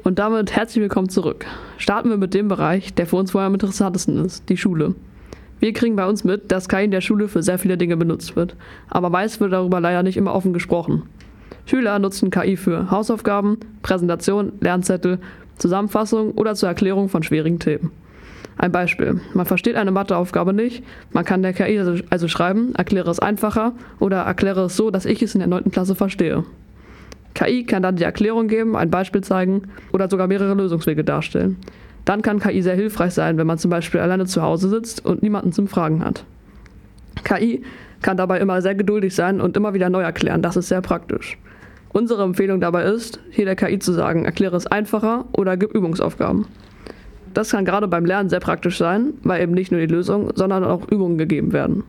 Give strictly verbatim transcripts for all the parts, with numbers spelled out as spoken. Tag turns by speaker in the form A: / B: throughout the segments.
A: Und damit herzlich willkommen zurück. Starten wir mit dem Bereich, der für uns vorher am interessantesten ist, die Schule. Wir kriegen bei uns mit, dass K I in der Schule für sehr viele Dinge benutzt wird, aber meist wird darüber leider nicht immer offen gesprochen. Schüler nutzen K I für Hausaufgaben, Präsentationen, Lernzettel, Zusammenfassungen oder zur Erklärung von schwierigen Themen. Ein Beispiel: Man versteht eine Matheaufgabe nicht, man kann der K I also schreiben, erkläre es einfacher oder erkläre es so, dass ich es in der neunten Klasse verstehe. K I kann dann die Erklärung geben, ein Beispiel zeigen oder sogar mehrere Lösungswege darstellen. Dann kann K I sehr hilfreich sein, wenn man zum Beispiel alleine zu Hause sitzt und niemanden zum Fragen hat. K I kann dabei immer sehr geduldig sein und immer wieder neu erklären, das ist sehr praktisch. Unsere Empfehlung dabei ist, hier der K I zu sagen, erkläre es einfacher oder gib Übungsaufgaben. Das kann gerade beim Lernen sehr praktisch sein, weil eben nicht nur die Lösung, sondern auch Übungen gegeben werden.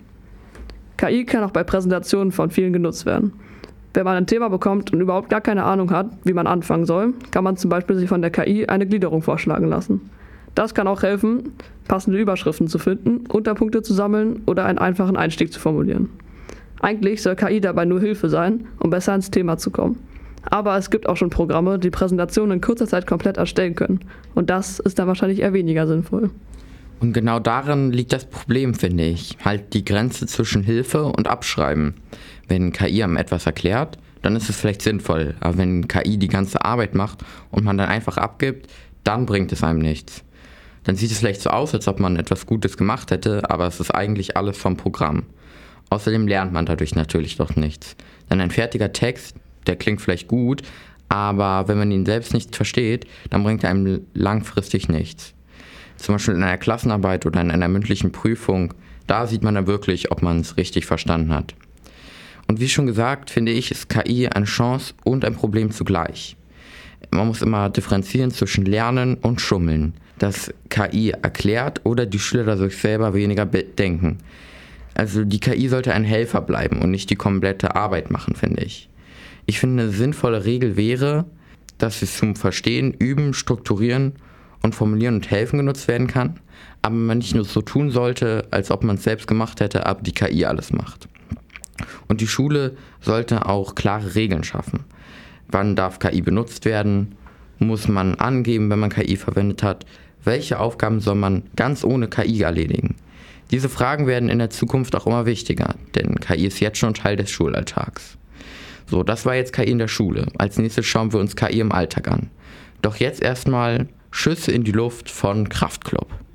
A: K I kann auch bei Präsentationen von vielen genutzt werden. Wenn man ein Thema bekommt und überhaupt gar keine Ahnung hat, wie man anfangen soll, kann man zum Beispiel sich von der K I eine Gliederung vorschlagen lassen. Das kann auch helfen, passende Überschriften zu finden, Unterpunkte zu sammeln oder einen einfachen Einstieg zu formulieren. Eigentlich soll K I dabei nur Hilfe sein, um besser ins Thema zu kommen. Aber es gibt auch schon Programme, die Präsentationen in kurzer Zeit komplett erstellen können. Und das ist dann wahrscheinlich eher weniger sinnvoll.
B: Und genau darin liegt das Problem, finde ich. Halt die Grenze zwischen Hilfe und Abschreiben. Wenn K I einem etwas erklärt, dann ist es vielleicht sinnvoll. Aber wenn K I die ganze Arbeit macht und man dann einfach abgibt, dann bringt es einem nichts. Dann sieht es vielleicht so aus, als ob man etwas Gutes gemacht hätte, aber es ist eigentlich alles vom Programm. Außerdem lernt man dadurch natürlich doch nichts. Denn ein fertiger Text, der klingt vielleicht gut, aber wenn man ihn selbst nicht versteht, dann bringt er einem langfristig nichts. Zum Beispiel in einer Klassenarbeit oder in einer mündlichen Prüfung, da sieht man dann wirklich, ob man es richtig verstanden hat. Und wie schon gesagt, finde ich, ist K I eine Chance und ein Problem zugleich. Man muss immer differenzieren zwischen Lernen und Schummeln. Dass K I erklärt oder die Schüler dadurch selber weniger denken. Also die K I sollte ein Helfer bleiben und nicht die komplette Arbeit machen, finde ich. Ich finde, eine sinnvolle Regel wäre, dass es zum Verstehen, Üben, Strukturieren und Formulieren und Helfen genutzt werden kann, aber man nicht nur so tun sollte, als ob man es selbst gemacht hätte, aber die K I alles macht. Und die Schule sollte auch klare Regeln schaffen. Wann darf K I benutzt werden? Muss man angeben, wenn man K I verwendet hat? Welche Aufgaben soll man ganz ohne K I erledigen? Diese Fragen werden in der Zukunft auch immer wichtiger, denn K I ist jetzt schon Teil des Schulalltags. So, das war jetzt K I in der Schule. Als nächstes schauen wir uns K I im Alltag an. Doch jetzt erstmal Schüsse in die Luft von Kraftklub.